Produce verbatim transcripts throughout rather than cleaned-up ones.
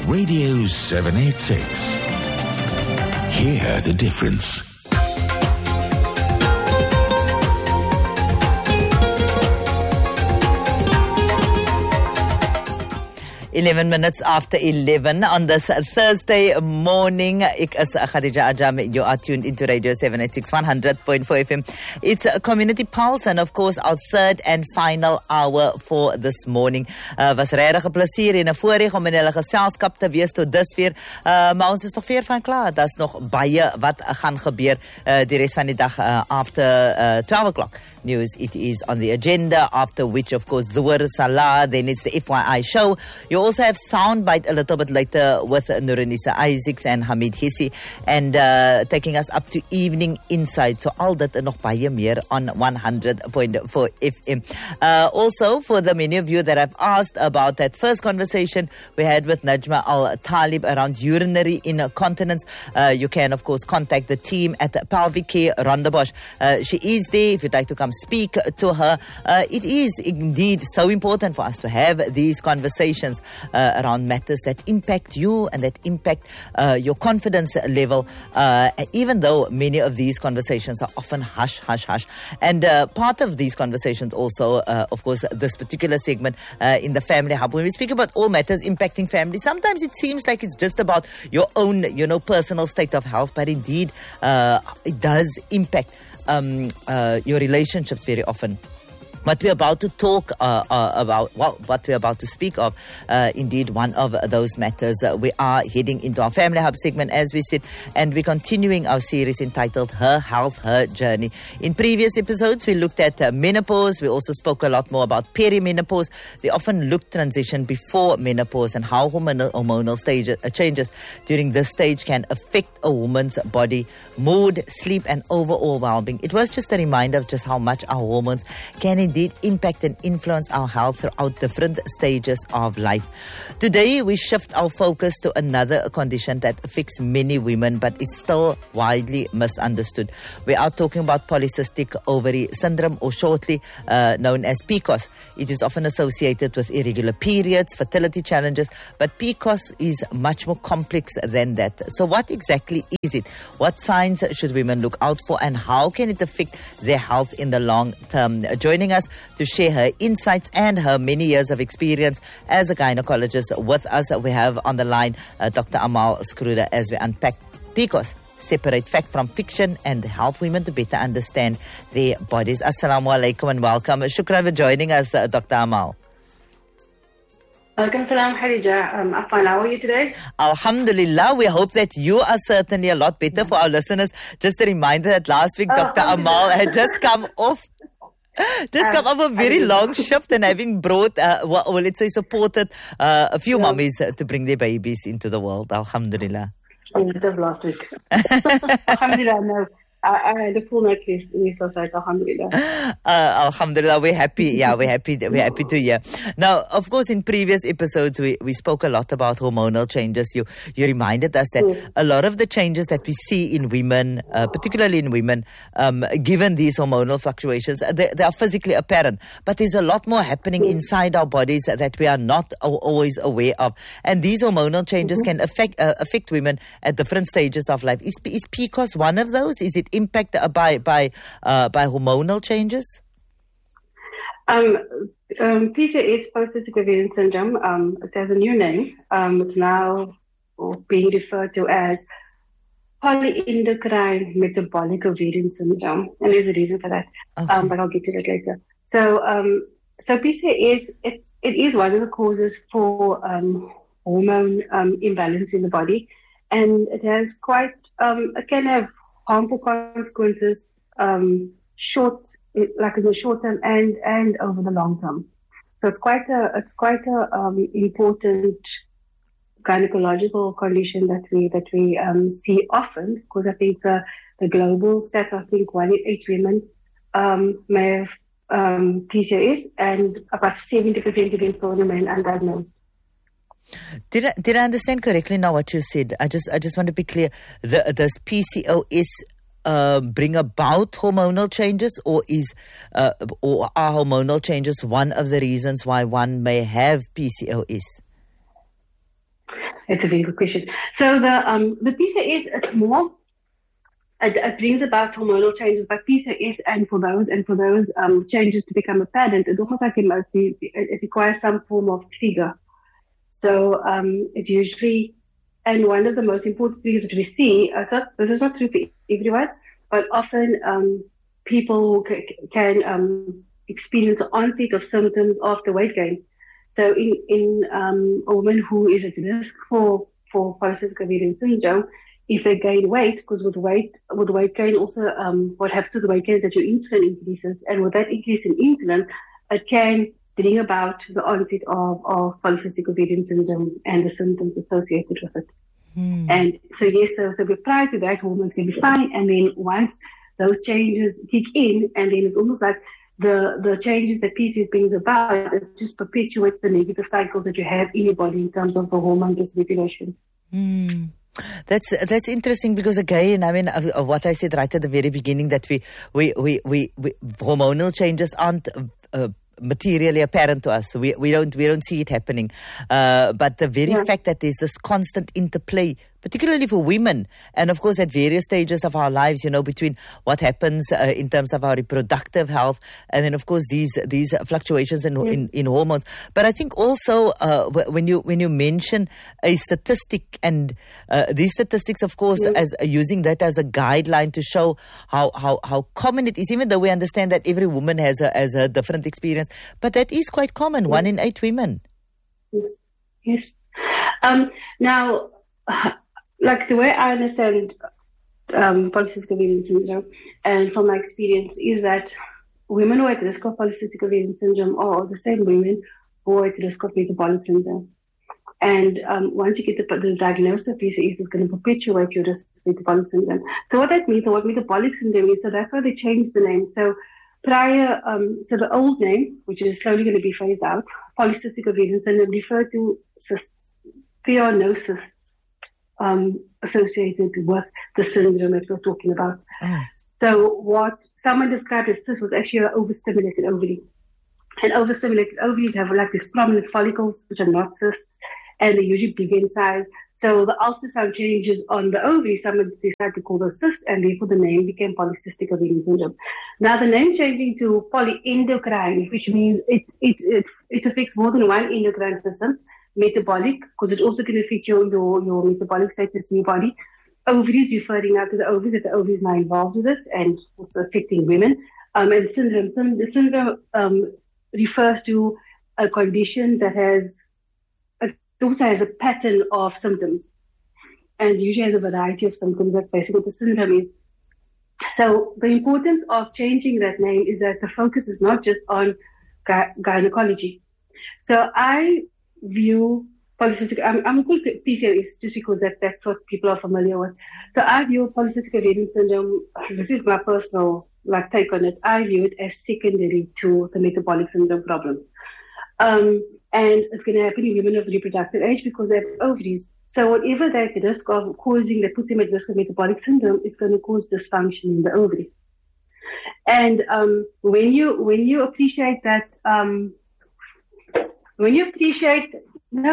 Radio seven eighty-six. Hear the difference. eleven minutes after eleven on this Thursday morning. Ek is Khadija Ajam. You are tuned into Radio seven eighty-six, one hundred point four F M. It's a Community Pulse and of course our third and final hour for this morning. Uh, was regtig 'n plesier en 'n voorreg om in hulle geselskap te wees tot dusver. Uh, maar ons is nog weer van klaar. Daar's nog baie wat gaan gebeur uh, die res van die dag uh, after uh, twelve o'clock. News, it is on the agenda, after which of course Zuhur Salah, then it's the F Y I show. You also have Soundbite a little bit later with Nuranisa Isaacs and Hamid Hissi, and uh, taking us up to Evening Insight. So all that and nog baie meer on one hundred point four F M. Uh, also, for the many of you that have asked about that first conversation we had with Najma Al-Talib around urinary incontinence, uh, you can of course contact the team at Pelvic Care Rondebosch. Uh, she is there if you'd like to come speak to her. Uh, it is indeed so important for us to have these conversations uh, around matters that impact you and that impact uh, your confidence level, uh, even though many of these conversations are often hush, hush, hush. And uh, part of these conversations also, uh, of course, this particular segment uh, in the Family Hub, when we speak about all matters impacting family, sometimes it seems like it's just about your own, you know, personal state of health, but indeed uh, it does impact Um, uh, your relationships very often. What we're about to talk uh, uh, about, well, what we're about to speak of, uh, indeed, one of those matters. Uh, we are heading into our Family Hub segment as we sit, and we're continuing our series entitled Her Health, Her Journey. In previous episodes, we looked at uh, menopause. We also spoke a lot more about perimenopause, the often looked transition before menopause, and how hormonal, hormonal stage, uh, changes during this stage can affect a woman's body, mood, sleep, and overall well-being. It was just a reminder of just how much our hormones can indeed impact and influence our health throughout different stages of life. Today, we shift our focus to another condition that affects many women, but is still widely misunderstood. We are talking about polycystic ovary syndrome, or shortly uh, known as P C O S. It is often associated with irregular periods, fertility challenges, but P C O S is much more complex than that. So what exactly is it? What signs should women look out for, and how can it affect their health in the long term? Joining us to share her insights and her many years of experience as a gynecologist with us, we have on the line uh, Doctor Amal Skruder as we unpack P C O S, separate fact from fiction, and help women to better understand their bodies. Assalamu alaikum and welcome. Shukran for joining us, uh, Doctor Amal. Welcome, salam, Khadija. Um, Afan, how are you today? Alhamdulillah. We hope that you are certainly a lot better. For our listeners, just a reminder that last week oh, Doctor Amal had just come off Just come off a very long shift and having brought, uh, well, let's say, supported uh, a few yeah. mummies uh, to bring their babies into the world. Alhamdulillah. Oh, it was last week. Alhamdulillah, no. I, I had a full night's rest of that, alhamdulillah. Uh, alhamdulillah, we're happy. Yeah, we're happy. We're happy to hear. Now, of course, in previous episodes, we, we spoke a lot about hormonal changes. You you reminded us that mm. a lot of the changes that we see in women, uh, particularly in women, um, given these hormonal fluctuations, they, they are physically apparent. But there's a lot more happening mm. inside our bodies that we are not always aware of. And these hormonal changes mm-hmm. can affect uh, affect women at different stages of life. Is, is P C O S one of those? Is it impacted by by uh, by hormonal changes? Um, um, P C O S, polycystic ovarian syndrome, um, it has a new name. Um, it's now being referred to as polyendocrine metabolic ovarian syndrome, and there's a reason for that. Okay. Um, but I'll get to that later. So, um, so P C O S, it it is one of the causes for um, hormone um, imbalance in the body, and it has quite um, it can have harmful consequences, um, short, like in the short term and, and over the long term. So it's quite a, it's quite a, um, important gynecological condition that we, that we, um, see often, because I think the, the global stat, I think one in eight women, um, may have, um, P C O S, and about seventy percent of them remain undiagnosed. Did I, did I understand correctly now what you said? I just I just want to be clear. The, does P C O S uh, bring about hormonal changes, or is uh, or are hormonal changes one of the reasons why one may have P C O S? It's a very good question. So the um the P C O S, it's more, it, it brings about hormonal changes, but P C O S and for those and for those um changes to become apparent, it's almost like it, it, it requires some form of figure. So um it usually, and one of the most important things that we see, I thought this is not true for everyone, but often um people c- can um experience the onset of symptoms after weight gain. So in, in um, a woman who is at risk for, for polycystic ovarian syndrome, if they gain weight, because with weight, with weight gain also, um, what happens to the weight gain is that your insulin increases, and with that increase in insulin, it can bring about the onset of, of polycystic ovarian syndrome and the symptoms associated with it. Hmm. And so yes, so, so prior to that, hormones can be fine, and then once those changes kick in, and then it's almost like the the changes that P C O S brings about, it just perpetuates the negative cycle that you have in your body in terms of the hormone dysregulation. Mm. That's that's interesting because again, I mean, uh, what I said right at the very beginning, that we we we we, we hormonal changes aren't Uh, materially apparent to us. We we don't we don't see it happening. Uh, but the very yeah. fact that there's this constant interplay, particularly for women, and of course at various stages of our lives, you know, between what happens uh, in terms of our reproductive health, and then of course these these fluctuations in yeah. in, in hormones. But I think also uh, when you when you mention a statistic, and uh, these statistics, of course, yeah. as uh, using that as a guideline to show how, how how common it is, even though we understand that every woman has a has a different experience. But that is quite common, yes. one in eight women. Yes. Yes. Um, now, like the way I understand um, polycystic ovarian syndrome, and from my experience, is that women who are at risk of polycystic ovarian syndrome are the same women who are at risk of metabolic syndrome. And um, once you get the, the diagnosis of P C O S, it's going to perpetuate your risk of metabolic syndrome. So what that means, or what metabolic syndrome is, so that's why they changed the name. So Prior, um, so the old name, which is slowly going to be phased out, polycystic ovarian syndrome, referred to cysts. There are no cysts um, associated with the syndrome that we're talking about. Oh. So what someone described as cyst was actually an overstimulated ovary. And overstimulated ovaries have like these prominent follicles, which are not cysts, and they're usually big in size. So the ultrasound changes on the ovary, someone decided to call those cysts, and therefore the name became polycystic ovarian syndrome. Now the name changing to polyendocrine, which means it it it, it affects more than one endocrine system, metabolic, because it also can affect your, your, your metabolic status in your body. Ovaries, referring now to the ovaries, that the ovaries are involved with this, and also affecting women. Um, and syndrome, the syndrome um, refers to a condition that has It also has a pattern of symptoms, and usually has a variety of symptoms. That's basically what the syndrome is. So the importance of changing that name is that the focus is not just on gy- gynecology. So I view polycystic, I'm, I'm called P C O S just because that, that's what people are familiar with. So I view polycystic ovarian syndrome, this is my personal like take on it, I view it as secondary to the metabolic syndrome problem. Um, And it's going to happen in women of reproductive age because they have ovaries. So whatever they're at risk of causing, that put them at risk of metabolic syndrome, it's going to cause dysfunction in the ovary. And um, when you when you appreciate that, um, when you appreciate no,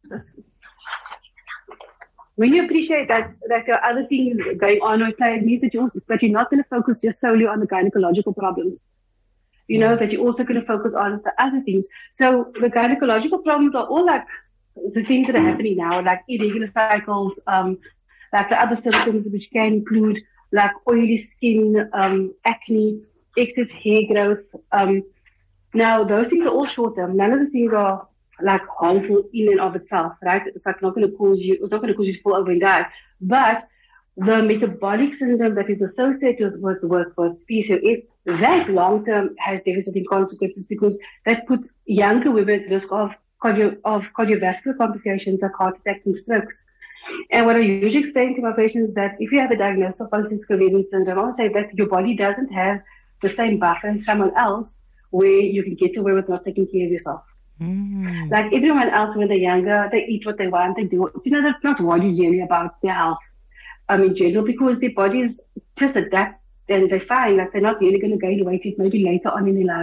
when you appreciate that that there are other things going on with play, it means that you also, that you're not going to focus just solely on the gynecological problems. You know, that you're also going to focus on the other things. So the gynecological problems are all like the things that are happening now, like irregular cycles, um, like the other symptoms, which can include like oily skin, um, acne, excess hair growth. Um, now, those things are all short term. None of the things are like harmful in and of itself, right? It's like not going to cause you, it's not going to cause you to fall over and die. But the metabolic syndrome that is associated with, with, with P C O S, that long-term has devastating consequences because that puts younger women at risk of, cardio, of cardiovascular complications like heart attacks and strokes. And what I usually explain to my patients is that if you have a diagnosis of polycystic ovarian syndrome, I would say that your body doesn't have the same buffer as someone else where you can get away with not taking care of yourself. Mm. Like everyone else when they're younger, they eat what they want, they do. You know, that's not worried really about their health um, in general because their bodies just adapt. And they find that they're not really going to gain weight maybe later on in their life.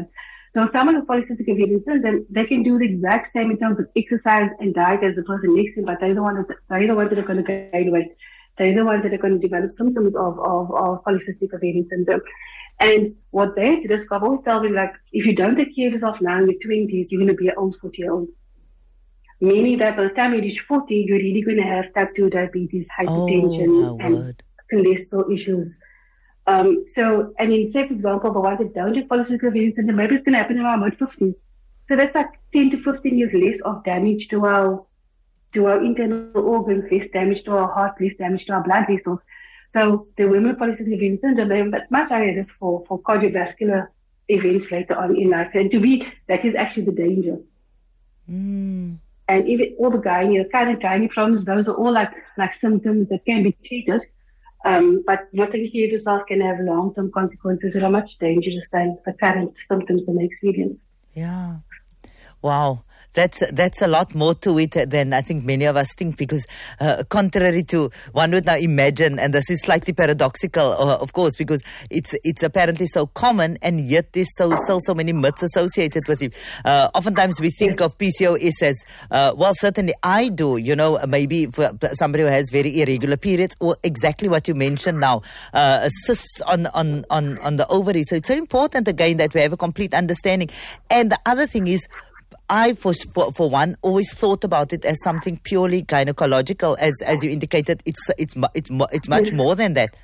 So someone with polycystic ovarian syndrome, they can do the exact same in terms of exercise and diet as the person next to them, but they're the ones that, they're the ones that are going to gain weight. They're the ones that are going to develop symptoms of, of, of polycystic ovarian syndrome. And what they discover, I always tell them, like, if you don't take care of yourself now in your twenties, you're going to be an old forty-year-old. Meaning that by the time you reach forty, you're really going to have type two diabetes, hypertension, oh, and word. cholesterol issues. Um, so, I mean, say, for example, the ones that don't have polycystic ovarian syndrome, maybe it's going to happen in our mid-fifties. So that's like ten to fifteen years less of damage to our to our internal organs, less damage to our hearts, less damage to our blood vessels. So the women with polycystic ovarian syndrome, they're at much higher risk for, for cardiovascular events later on in life. And to me, that is actually the danger. Mm. And even all the gynae, the kind of gynae problems, those are all like, like symptoms that can be treated. Um, but not taking care of yourself can have long-term consequences that are much dangerous than the current symptoms they may experience. Yeah. Wow. That's that's a lot more to it than I think many of us think, because uh, contrary to, one would now imagine, and this is slightly paradoxical, uh, of course, because it's it's apparently so common, and yet there's so still so many myths associated with it. Uh, oftentimes we think yes. of P C O S as, uh, well, certainly I do, you know, maybe for somebody who has very irregular periods, or exactly what you mentioned now, uh, cysts on, on, on, on the ovary. So it's so important, again, that we have a complete understanding. And the other thing is, I, for, for for one, always thought about it as something purely gynecological. As as you indicated, it's it's it's it's much yes. more than that.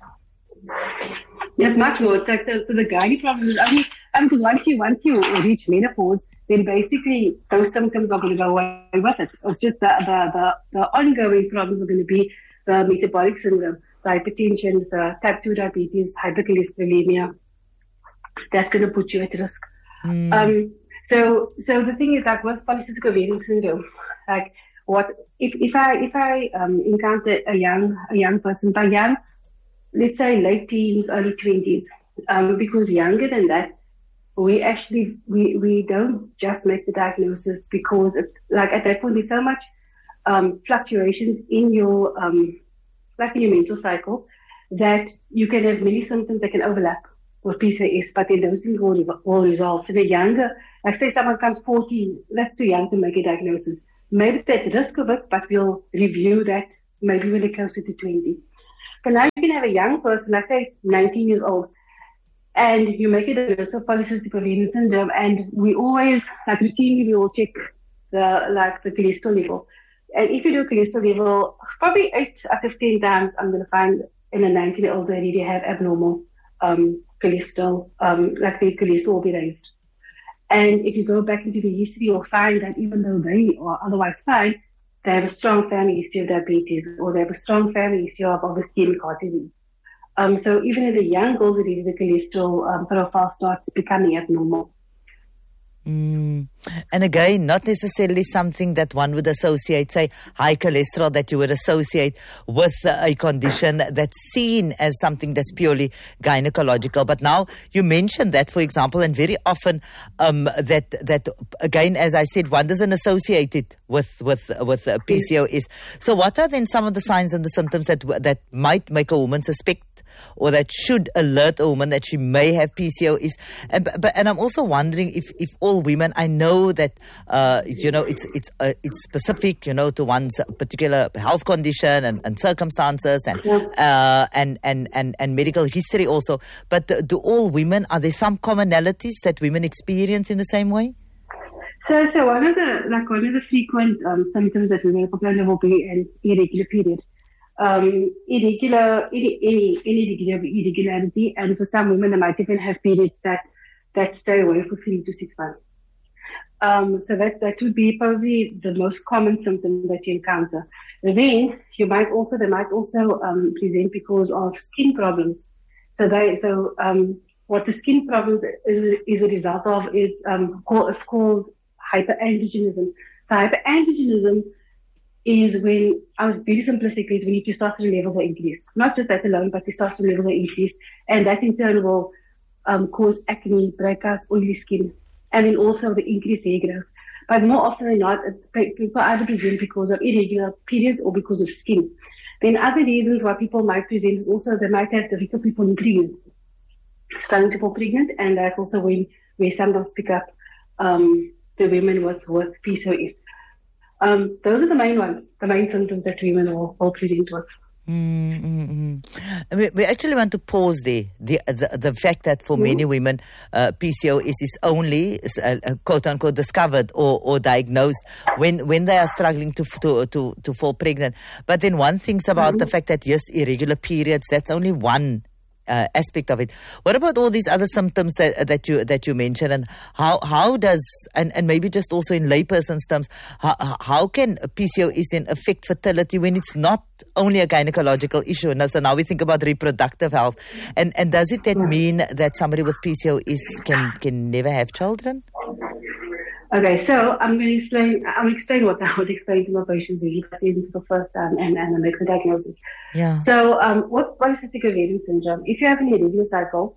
Yes, much more. So, so, so the gynae problem is, I mean, because once you once you reach menopause, then basically those symptoms are going to go away with it. It's just the the the, the ongoing problems are going to be the metabolic syndrome, the hypertension, the type two diabetes, hypercholesterolemia. That's going to put you at risk. Mm. Um. So, so the thing is, like, with polycystic ovarian syndrome, like, what if if I if I um, encounter a young a young person, by young, let's say late teens, early twenties, um, because younger than that, we actually we we don't just make the diagnosis, because it, like at that point there's so much um, fluctuations in your um, like in your menstrual cycle that you can have many symptoms that can overlap with P C O S, but then those things will, will resolve. So the younger, like say someone comes fourteen, that's too young to make a diagnosis. Maybe they're at risk of it, but we'll review that maybe when they're closer to twenty. So now you can have a young person, like say nineteen years old, and you make a diagnosis of polycystic ovarian syndrome, and we always, like routinely, we will check the, like the cholesterol level. And if you do a cholesterol level, probably eight out of ten times, I'm going to find in a nineteen year old they really have abnormal um, cholesterol, um, like their cholesterol will be raised. And if you go back into the history, you'll find that even though they are otherwise fine, they have a strong family history of diabetes, or they have a strong family history of obesity and heart disease. Um, so even in the young girls, the cholesterol um, profile starts becoming abnormal. Mm. And again, not necessarily something that one would associate, say, high cholesterol, that you would associate with uh, a condition that's seen as something that's purely gynecological. But now you mentioned that, for example, and very often um, that, that again, as I said, one doesn't associate it with, with, with uh, P C O S. So what are then some of the signs and the symptoms that, that might make a woman suspect, or that should alert a woman that she may have P C O S? And, but, and I'm also wondering if, if all women, I know that, uh, you know, it's it's uh, it's specific, you know, to one's particular health condition and, and circumstances and, uh, and, and, and, and medical history also. But do all women, are there some commonalities that women experience in the same way? So, so one of the, like one of the frequent um, symptoms that women have will be an irregular period. Um, irregular, any, any, any irregularity, and for some women, they might even have periods that, that stay away for three to six months. Um, so that, that would be probably the most common symptom that you encounter. Then you might also, they might also, um, present because of skin problems. So they, so, um, what the skin problem is, is a result of is, um, called, it's called hyperandrogenism. So hyperandrogenism is when, I was very simplistically, is when your testosterone levels are increased. Not just that alone, but testosterone levels are increased. And that in turn will um, cause acne, breakouts, oily skin, and then also the increased hair growth. But more often than not, people either present because of irregular periods or because of skin. Then other reasons why people might present is also they might have difficulty falling pregnant, starting to fall pregnant, and that's also when we sometimes pick up um, the women with, with P C O S. Um, those are the main ones, the main symptoms that women will, will present with. Mm-hmm. We, we actually want to pause there. The the, the fact that for mm-hmm. many women, uh, P C O S is only uh, quote unquote discovered or, or diagnosed when, when they are struggling to to to to fall pregnant. But then one thinks about mm-hmm. the fact that yes, irregular periods. That's only one uh, aspect of it. What about all these other symptoms that that you that you mentioned, and how how does and, and maybe just also in layperson's terms, how how can P C O S then affect fertility when it's not only a gynecological issue? And so now we think about reproductive health, and and does it then mean that somebody with P C O S can can never have children? Okay, so I'm going to explain. I'm going to explain what I would explain to my patients if you see them for the first time and and I make the diagnosis. Yeah. So, um, what polycystic ovarian syndrome? If you have an irregular cycle,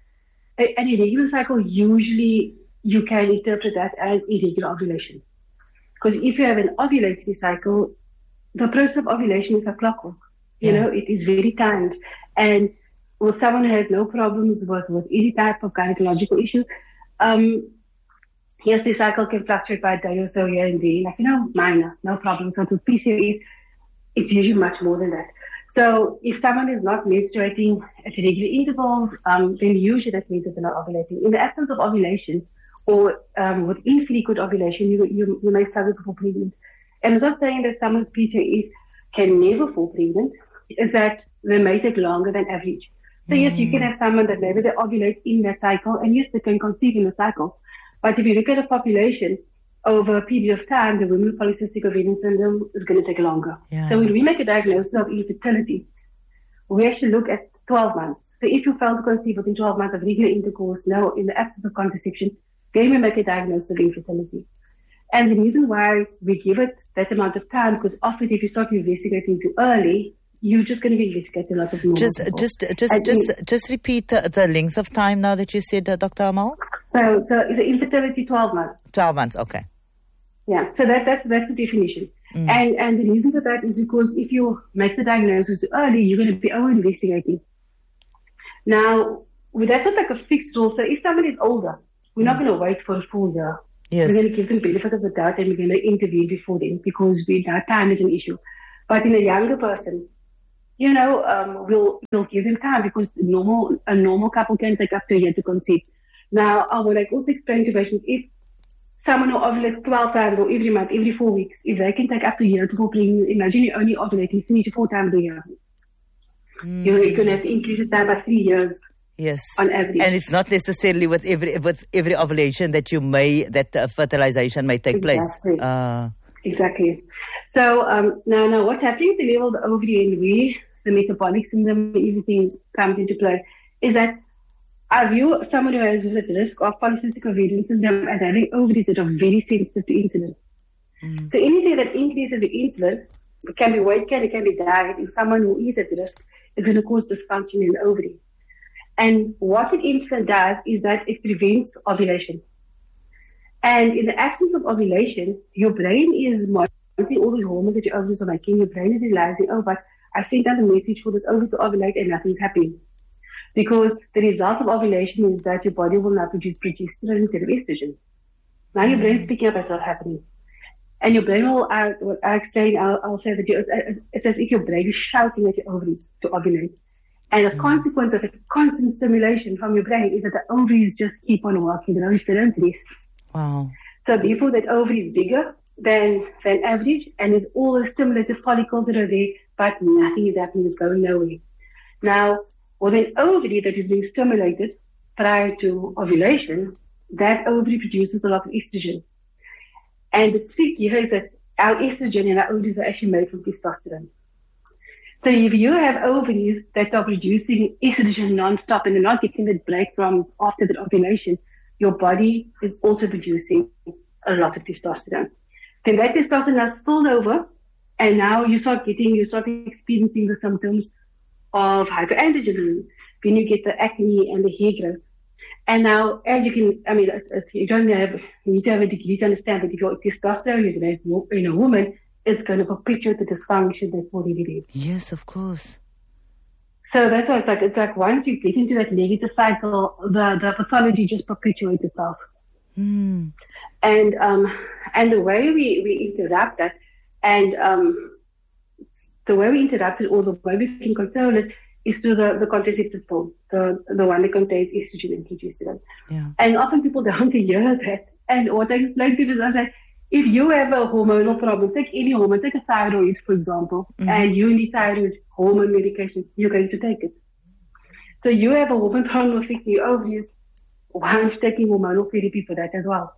an irregular cycle usually you can interpret that as irregular ovulation, because if you have an ovulatory cycle, the process of ovulation is a clockwork. You yeah. know, it is very timed. And with someone who has no problems with, with any type of gynecological issue, um, yes, the cycle can fluctuate by a day or so here and there, like, you know, minor, no problem. So with P C O S, it's usually much more than that. So if someone is not menstruating at regular intervals, um, then usually that means that they're not ovulating. In the absence of ovulation or um, with infrequent ovulation, you, you, you may struggle to fall pregnant. And it's not saying that someone with P C O S can never fall pregnant, is that they may take longer than average. So mm. yes, you can have someone that maybe they ovulate in that cycle, and yes, they can conceive in the cycle. But if you look at a population over a period of time, the women with polycystic ovarian syndrome is going to take longer. Yeah. So when we make a diagnosis of infertility, we actually look at twelve months. So if you fail to conceive within twelve months of regular intercourse, now in the absence of contraception, then we make a diagnosis of infertility. And the reason why we give it that amount of time, because often if you start investigating too early, you're just going to be investigating a lot of more. Just, people. just, just, and just, it, just repeat the, the length of time now that you said, uh, Doctor Amal. So, so is infertility twelve months? Twelve months, okay. Yeah. So that that's that's the definition. Mm. And and the reason for that is because if you make the diagnosis too early, you're going to be over investigating. Now, well, that's not like a fixed rule. So if somebody is older, we're mm. not going to wait for a full year. Yes. We're going to give them benefit of the doubt, and we're going to intervene before then, because we now time is an issue. But in a younger person, you know, um, we'll we'll give them time, because normal a normal couple can take up to a year to conceive. Now, I would like also explain to patients, if someone who ovulates twelve times or every month, every four weeks, if they can take up to a year to fall pregnant, imagine you're only ovulating three to four times a year. Mm. You know, you're going to have to increase the time by three years. Yes, on average. And it's not necessarily with every with every ovulation that you may that uh, fertilization may take exactly. place. Uh, exactly. So um, now, now, what's happening at the level of the ovary and where the metabolic syndrome, everything comes into play, is that I view someone who has at risk of polycystic ovarian syndrome as having ovaries that are very sensitive to insulin. Mm. So anything that increases your insulin, it can be weight gain, it can be diet, in someone who is at risk, is going to cause dysfunction in the ovary. And what an insulin does is that it prevents ovulation. And in the absence of ovulation, your brain is monitoring all these hormones that your ovaries are making. Your brain is realizing, oh, but I sent out a message for this ovary to ovulate and nothing's happening. Because the result of ovulation is that your body will now produce progesterone instead of estrogen. Now your brain's picking up that's not happening. And your brain will, I, I explain, I'll, I'll say that you, it's as if your brain is shouting at your ovaries to ovulate. And the mm. consequence of a constant stimulation from your brain is that the ovaries just keep on working, they don't, they don't rest. Wow. So therefore that ovary is bigger than, than average, and there's all the stimulated follicles that are there, but nothing is happening, it's going nowhere. Now, with an ovary that is being stimulated prior to ovulation, that ovary produces a lot of estrogen. And the trick here is that our estrogen and our ovaries are actually made from testosterone. So if you have ovaries that are producing estrogen non-stop and they're not getting the break from after the ovulation, your body is also producing a lot of testosterone. Then that testosterone has spilled over, and now you start getting, you start experiencing the symptoms of hyperandrogenism. Then you get the acne and the hair growth. And now, as you can, I mean, you don't have, you need to have a degree to understand that if your testosterone is in a woman, it's going to perpetuate the dysfunction that's already there. Yes, of course. So that's why it's like, it's like once you get into that negative cycle, the, the pathology just perpetuates itself. Mm. And, um, and the way we, we interrupt that, and, um, the way we interrupt it, or the way we can control it, is through the, the contraceptive pill, the, the one that contains estrogen and progesterone. Yeah. And often people don't hear that. And what I explain to them is I say, if you have a hormonal problem, take any hormone, take a thyroid, for example, mm-hmm. and you need thyroid hormone medication, you're going to take it. So you have a hormone problem affecting your ovaries, why aren't you taking hormonal therapy for that as well?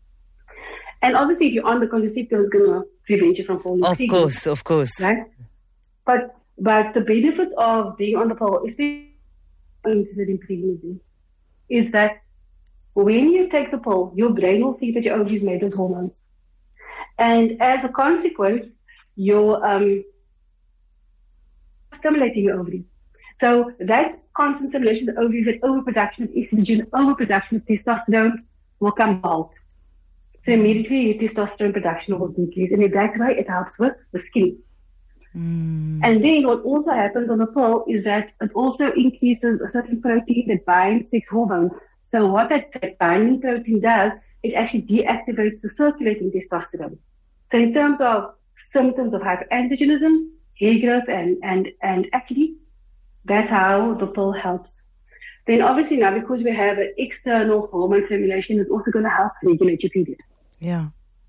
And obviously, if you're on the contraceptive, it's going to prevent you from falling Of pregnant. course, of course. Right? But but the benefit of being on the pill, especially interested in pregnancy, is that when you take the pill, your brain will think that your ovaries made those hormones. And as a consequence, you're um, stimulating your ovaries. So that constant stimulation of the ovaries, that overproduction of estrogen, overproduction of testosterone will come out. So immediately your testosterone production will decrease. And in that way, it helps with the skin. Mm. And then what also happens on the pill is that it also increases a certain protein that binds sex hormones. So what that, that binding protein does, it actually deactivates the circulating testosterone. So in terms of symptoms of hyperandrogenism, hair growth, and, and, and acne, that's how the pill helps. Then obviously now, because we have an external hormone stimulation, it's also going to help regulate your period. Yeah.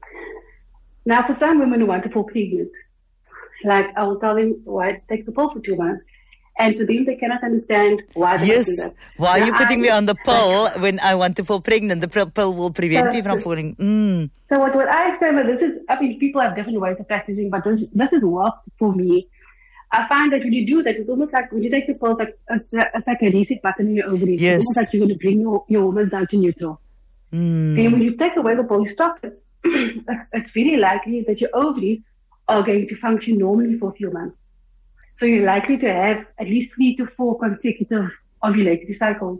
Now, for some women who want to fall pregnant, like I will tell them why take the pill for two months. And to them, they cannot understand why they Yes. do that. Why now, are you putting I, me on the pill when I want to fall pregnant? The pill will prevent so, me from falling. Mm. So what, what I explain, but this is, I mean, people have different ways of practicing, but this, this is work for me. I find that when you do that, it's almost like when you take the pill, it's like, it's, it's like a reset button in your ovaries. Yes. It's almost like you're going to bring your, your hormones down to neutral. Mm. Then when you take away the pill, you stop it. it's, it's very likely that your ovaries are going to function normally for a few months. So you're likely to have at least three to four consecutive ovulatory cycles,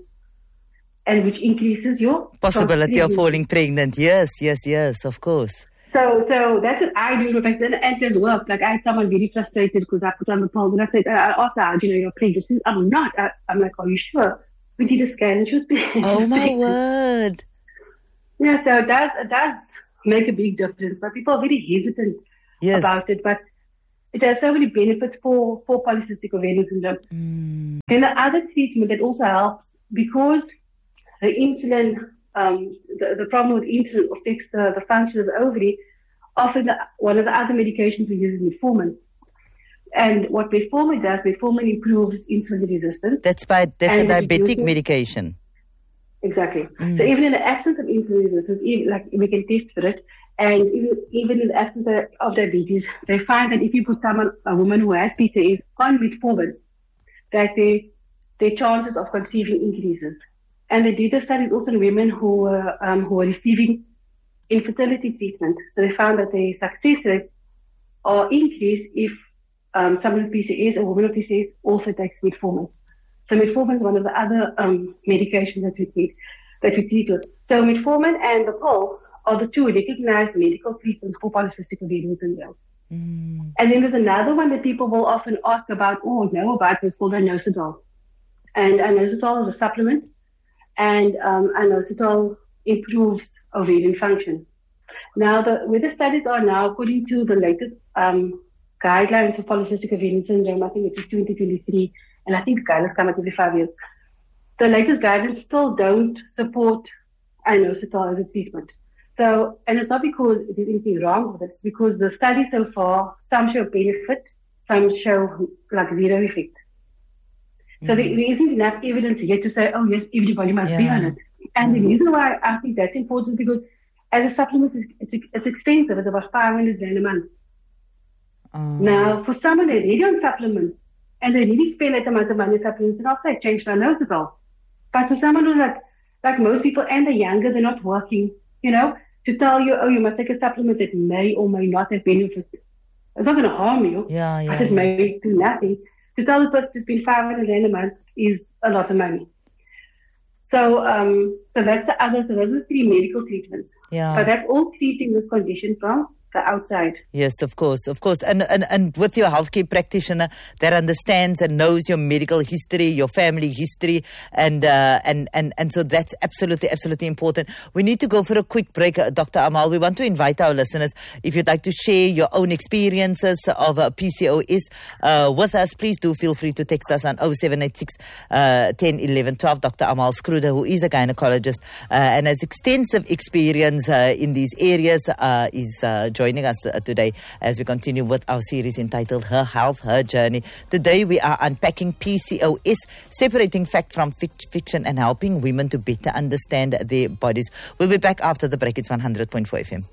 and which increases your possibility of falling pregnant. Yes, yes, yes, of course. So, so that's what I do. In fact, and it has worked. Like I had someone very frustrated because I put on the pill, and I said, I asked her, "Do you know you're pregnant?" She said, "I'm not." I, I'm like, "Are you sure?" We did a scan, and she was pregnant. Oh my word! Yeah, so it does it does make a big difference, but people are very hesitant yes. about it. But it has so many benefits for, for polycystic ovarian syndrome. Mm. Then the other treatment that also helps, because the insulin, um, the, the problem with insulin affects the, the function of the ovary, often the, one of the other medications we use is metformin. And what metformin does, metformin improves insulin resistance. That's by that's a diabetic medication. Exactly. Mm. So even in the absence of insulin resistance, even, like we can test for it. And even, even in the absence of diabetes, they find that if you put someone, a woman who has P C A on metformin, that they, their chances of conceiving increases. And they did the studies also in women who were, um, who were receiving infertility treatment. So they found that the success rate are increased if um, someone with P C S, a woman with P C S, also takes metformin. So metformin is one of the other um, medications that we take, that we treat with. So metformin and the pill are the two recognized medical treatments for polycystic ovarian syndrome. Mm. And then there's another one that people will often ask about, or know about, it's called inositol. And inositol is a supplement, and um, inositol improves ovarian function. Now, the, where the studies are now, according to the latest um, guidelines of polycystic ovarian syndrome, I think it is twenty twenty-three, and I think the guidelines come out every five years. The latest guidelines still don't support inositol as a treatment. So, and it's not because there's anything wrong with it, it's because the studies so far, some show benefit, some show like zero effect. Mm-hmm. So there, there isn't enough evidence yet to say, oh yes, everybody must yeah. be on it. And mm-hmm. the reason why I think that's important is because as a supplement, it's, it's, it's expensive. It's about five hundred rand a month. Um. Now, for someone that really on supplements, and they really spend that amount of money on supplements, and I'll say change their nose at all. But for someone who's like, like most people, and they're younger, they're not working, you know, to tell you, oh, you must take a supplement that may or may not have benefits. It's not going to harm you, yeah, yeah, but it yeah. may do nothing. To tell the person to spend five hundred rand a month is a lot of money. So, um, so that's the other, so those are three medical treatments. Yeah. But that's all treating this condition from the outside. Yes, of course, of course. And, and and with your healthcare practitioner that understands and knows your medical history, your family history, and uh, and, and, and so that's absolutely, absolutely important. We need to go for a quick break, uh, Doctor Amal. We want to invite our listeners, if you'd like to share your own experiences of uh, P C O S uh, with us, please do feel free to text us on oh seven eight six, ten, eleven, twelve. Doctor Amal Schreuder, who is a gynecologist uh, and has extensive experience uh, in these areas, uh, is uh, joining us uh, today as we continue with our series entitled Her Health, Her Journey. Today we are unpacking P C O S, separating fact from fic- fiction and helping women to better understand their bodies. We'll be back after the break. It's one hundred point four F M.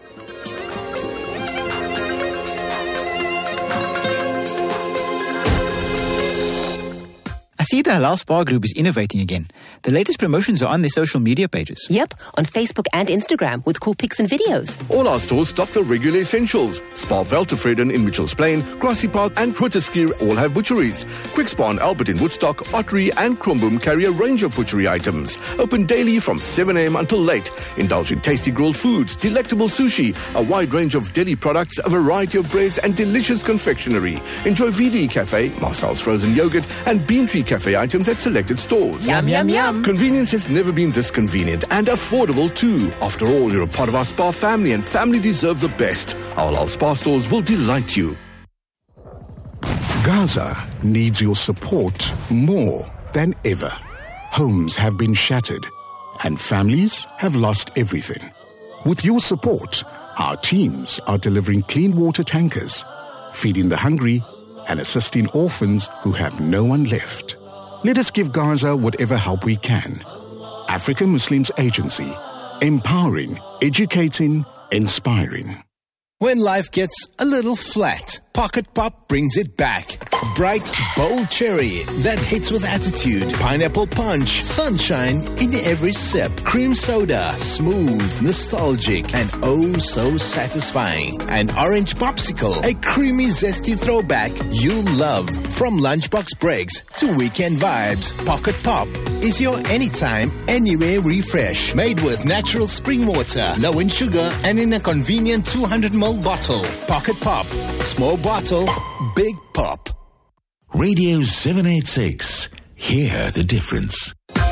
I see the Halal Spa Group is innovating again. The latest promotions are on their social media pages. Yep, on Facebook and Instagram with cool pics and videos. All our stores stock the regular essentials. Spa Veltevreden in Mitchells Plain, Grassy Park and Grooteskier all have butcheries. Quick Spa and Albert in Woodstock, Ottery and Kromboom carry a range of butchery items. Open daily from seven a.m. until late. Indulge in tasty grilled foods, delectable sushi, a wide range of deli products, a variety of breads and delicious confectionery. Enjoy V D Cafe, Marcel's frozen yogurt and Bean Tree Cafe items at selected stores. Yum, yum, yum. Convenience has never been this convenient and affordable too. After all, you're a part of our spa family and family deserve the best. Our Halal Spa stores will delight you. Gaza needs your support more than ever. Homes have been shattered and families have lost everything. With your support, our teams are delivering clean water tankers, feeding the hungry and assisting orphans who have no one left. Let us give Gaza whatever help we can. African Muslims Agency, empowering, educating, inspiring. When life gets a little flat, Pocket Pop brings it back. Bright, bold cherry that hits with attitude. Pineapple punch, sunshine in every sip. Cream soda, smooth, nostalgic, and oh so satisfying. An orange popsicle, a creamy, zesty throwback you'll love. From lunchbox breaks to weekend vibes, Pocket Pop is your anytime, anywhere refresh. Made with natural spring water, low in sugar, and in a convenient two hundred milliliter bottle. Pocket Pop. Small bottle, big pop. Radio seven eighty-six. Hear the difference.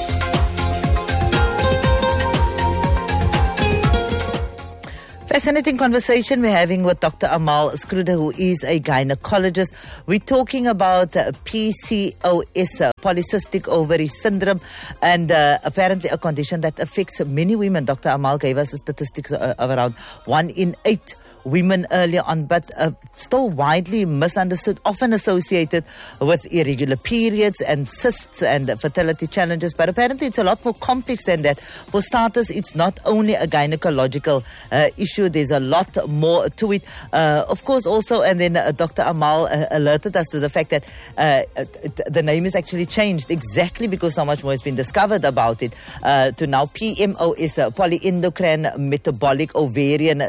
Fascinating conversation we're having with Doctor Amal Schreuder, who is a gynecologist. We're talking about uh, P C O S, uh, polycystic ovary syndrome, and uh, apparently a condition that affects many women. Doctor Amal gave us a statistics uh, of around one in eight women earlier on, but uh, still widely misunderstood, often associated with irregular periods and cysts and fertility challenges. But apparently it's a lot more complex than that. For starters, it's not only a gynecological uh, issue. There's a lot more to it. Uh, of course, also, and then uh, Doctor Amal uh, alerted us to the fact that uh, the name is actually changed exactly because so much more has been discovered about it uh, to now P M O S, uh, polyendocrine metabolic ovarian